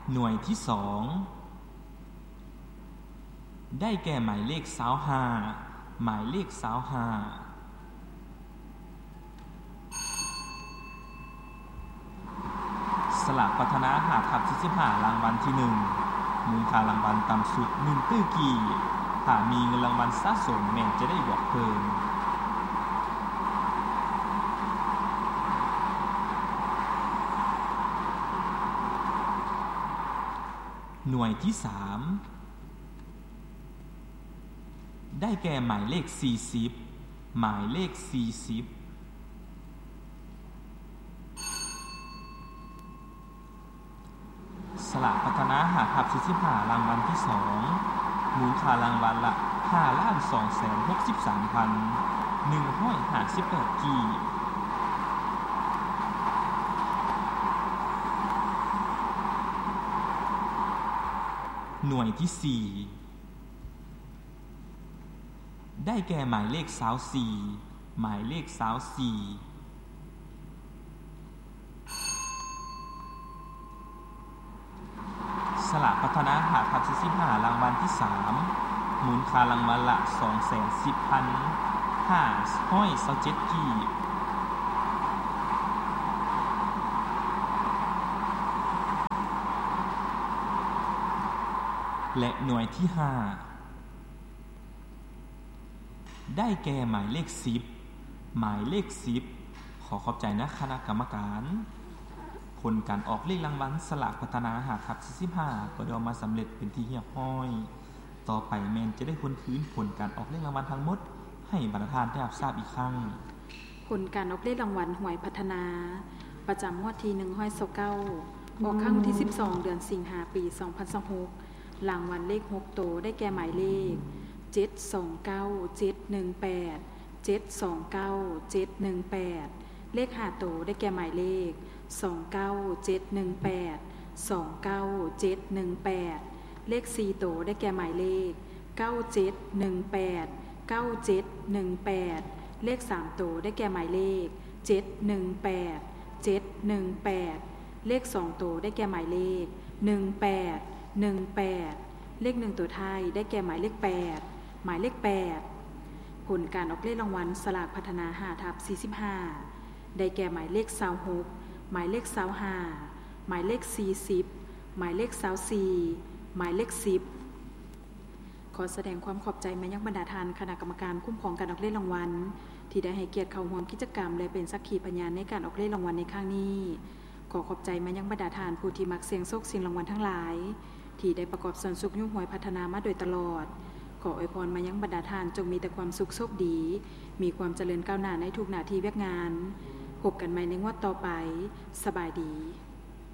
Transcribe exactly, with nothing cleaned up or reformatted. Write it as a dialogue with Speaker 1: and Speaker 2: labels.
Speaker 1: หน่วยที่สองได้แก่หมายเลขยี่สิบห้าหมายเลขยี่สิบห้าสลากพัฒนาหาทับที่สิบห้ารางวัลที่หนึ่งมูลค่ารางวัลต่ำสุดหนึ่งตื้อกี่ถ้ามีเงินรางวัลสะสมแม่นจะได้บวกเพิ่มหน่วยที่สามได้แก่หมายเลขสี่สิบหมายเลขสี่สิบสลากพัฒนาหาทับสี่สิบห้ารางวัลที่สองมูลค่ารางวัลละห้าล้านสองแสนหกสิบสามพันหนึ่งร้อยห้าสิบแปดกีหน่วยที่สี่ได้แก่หมายเลขยี่สิบสี่หมายเลขยี่สิบสี่สลากพัฒนาหาทับสี่สิบห้ารางวัลที่สามมูลค่ารางวัลละ สองแสนสิบพันห้าร้อยยี่สิบเจ็ดกีบและหน่วยที่ห้าได้แก่หมายเลขสิบหมายเลขสิบขอขอบใจนะคณะกรรมการผลการออกเลขรางวัลสลากพัฒนาหาทับสี่สิบห้าก็ได้มาสำเร็จเป็นที่เรียบร้อยต่อไปแมนจะได้คนคืนผลการออกเลขรางวัลทั้งหมดให้บรรดาท่านได้รับทราบอีกครั้ง
Speaker 2: ผลการออกเลขรางวัลหวยพัฒนาประจำงวดที่หนึ่งร้อยเก้าออกครั้งที่สิบสองเดือนสิงหาปีสองพันยี่สิบหกรางวัลเลขหกโตได้แก่หมายเลขเจ็ด สอง เก้า เจ็ด หนึ่ง แปด เจ็ด สอง เก้า เจ็ด หนึ่ง แปดเลขห้าโตได้แก่หมายเลขสอง เก้า เจ็ด หนึ่ง แปด สอง เก้า เจ็ด หนึ่ง แปดเลขสี่โตได้แก่หมายเลขเก้า เจ็ด หนึ่ง แปด เก้า เจ็ด หนึ่ง แปดเลขสามโตได้แก่หมายเลขเจ็ด หนึ่ง แปด เจ็ด หนึ่ง แปดเลขสองโตได้แก่หมายเลขหนึ่ง แปด หนึ่ง แปดเลขหนึ่งตัวท้ายได้แก่หมายเลขแปดหมายเลขแปดผลการออกเลขรางวัลสลากพัฒนาหาทับสี่สิบห้าได้แก่หมายเลขยี่สิบหกหมายเลขยี่สิบห้าหมายเลขสี่สิบหมายเลขยี่สิบสี่หมายเลขสิบขอแสดงความขอบใจมายังบรรดาท่านคณะกรรมการคุ้มครองการออกเลขรางวัลที่ได้ให้เกียรติเข้าร่วมกิจกรรมและเป็นสักขีพยานในการออกเลขรางวัลในครั้งนี้ขอขอบใจมายังบรรดาท่านผู้ที่มักเสี่ยงโชคเสี่ยงรางวัลทั้งหลายที่ได้ประกอบสันสุขยุ่งหวยพัฒนามาโดยตลอดขออวยพรมายังบรรดาท่านจงมีแต่ความสุขโชคดีมีความเจริญก้าวหน้าในทุกหน้าที่เวียกงานพบกันใหม่ในงวดต่อไปสบายดี